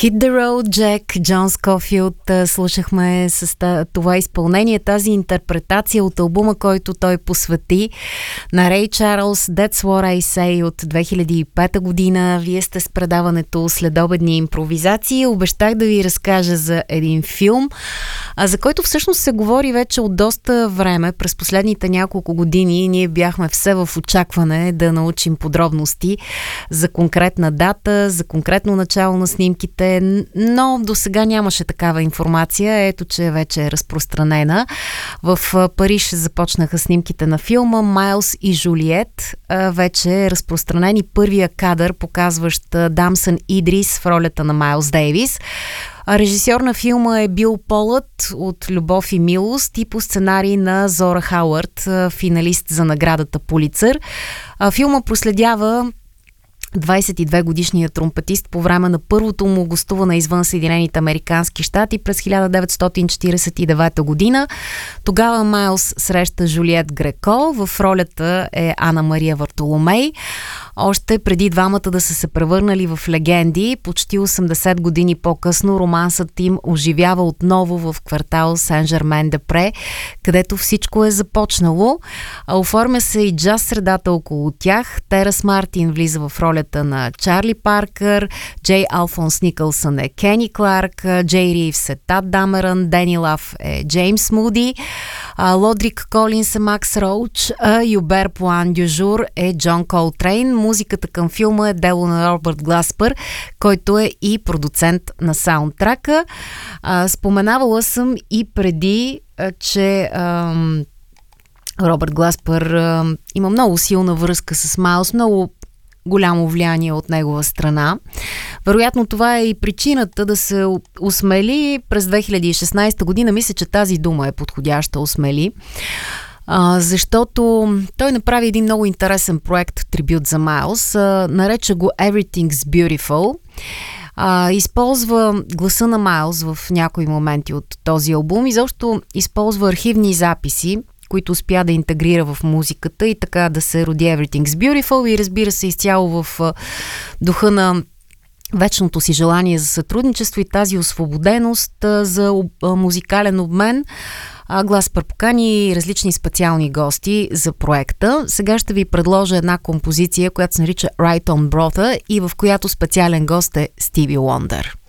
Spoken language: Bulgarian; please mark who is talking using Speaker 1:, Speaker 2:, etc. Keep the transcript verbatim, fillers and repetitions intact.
Speaker 1: Hit the Road Jack, Джон Скофилд слушахме с това изпълнение, тази интерпретация от албума, който той посвети на Рей Чарлз, That's What I Say от две хиляди и пета година. Вие сте с предаването Следобедни импровизации. Обещах да ви разкажа за един филм, за който всъщност се говори вече от доста време. През последните няколко години ние бяхме все в очакване да научим подробности за конкретна дата, за конкретно начало на снимките, но до сега нямаше такава информация. Ето, че вече е разпространена. В Париж започнаха снимките на филма Майлз и Жулиет. Вече е разпространен и първия кадър, показващ Дамсън Идрис в ролята на Майлз Дейвис. Режисьор на филма е Бил Полът от Любов и милост и по сценарий на Зора Хауърд, финалист за наградата Пулицър. Филма проследява двайсет и две годишният тромпетист по време на първото му гостуване извън Съединените американски щати през хиляда деветстотин четирийсет и девета година. Тогава Майлз среща Жулиет Греко, в ролята е Ана Мария Вартоломей. Още преди двамата да са се превърнали в легенди, почти осемдесет години по-късно романсът им оживява отново в квартал Сен-Жермен-де-Пре, където всичко е започнало. Оформя се и джаз средата около тях. Теръс Мартин влиза в ролята на Чарли Паркър, Джей Алфонс Никълсън е Кени Кларк, Джей Ривс е Тад Дамерън, Дени Лав е Джеймс Муди, Лодрик Колинс е Макс Роуч, а Юбер Пуан Дюжур е Джон Колтрейн. Музиката към филма е дело на Робърт Гласпър, който е и продуцент на саундтрака. А, споменавала съм и преди, а, че ам, Робърт Гласпър а, има много силна връзка с Майлз, много голямо влияние от негова страна. Вероятно това е и причината да се осмели през две хиляди и шестнадесета година. Мисля, че тази дума е подходяща, осмели. Uh, защото той направи един много интересен проект, трибют за Майлз. Uh, нарече го Everything's Beautiful. Uh, използва гласа на Майлз в някои моменти от този албум. Изобщо използва архивни записи, които успя да интегрира в музиката и така да се роди Everything's Beautiful, и разбира се изцяло в uh, духа на вечното си желание за сътрудничество и тази освободеност uh, за uh, музикален обмен. Гласпър покани различни специални гости за проекта. Сега ще ви предложа една композиция, която се нарича Right on Brother и в която специален гост е Стиви Уондър.